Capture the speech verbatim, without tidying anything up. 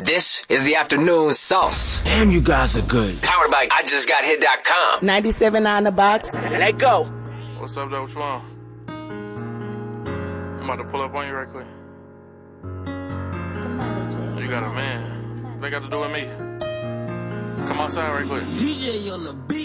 This is the afternoon sauce. Damn, you guys are good. Powered by I just got hit dot com. ninety-seven point nine The Box. Let go. What's up, though? What you on? I'm about to pull up on you right quick. You got a man. What they got to do with me? Come outside right quick. D J on the beat.